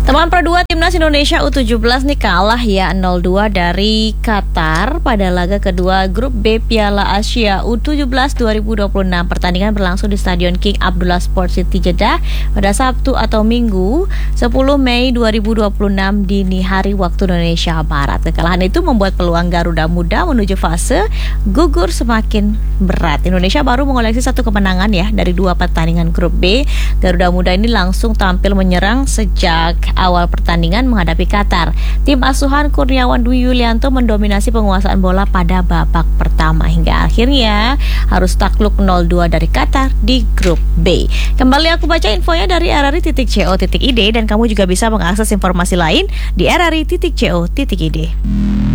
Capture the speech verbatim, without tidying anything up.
Teman Pro dua Timnas Indonesia U tujuh belas nih kalah ya nol dua dari Qatar pada laga kedua grup B Piala Asia U tujuh belas dua ribu dua puluh enam. Pertandingan berlangsung di Stadion King Abdullah Sport City Jeddah pada Sabtu atau Minggu sepuluh Mei dua ribu dua puluh enam dini hari waktu Indonesia Barat. Kekalahan itu membuat peluang Garuda Muda menuju fase gugur semakin berat. Indonesia baru mengoleksi satu kemenangan ya dari dua pertandingan grup B. Garuda Muda ini langsung tampil menyerang sejak awal pertandingan menghadapi Qatar. Tim asuhan Kurniawan Dwi Yulianto mendominasi penguasaan bola pada babak pertama hingga akhirnya harus takluk nol dua dari Qatar di grup B. Kembali aku baca infonya dari r r i titik co titik i d dan kamu juga bisa mengakses informasi lain di r r i titik co titik i d.